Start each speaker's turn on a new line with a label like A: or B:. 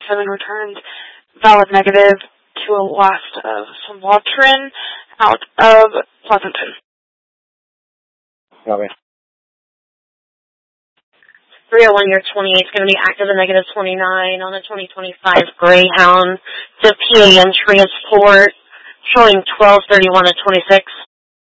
A: 7 returned. Valid negative to a last of some Watrin out of Pleasanton.
B: Copy.
A: 301, your 28 is going to be active and negative 29 on the 2025 Greyhound. The PAN transport showing 1231 and 26.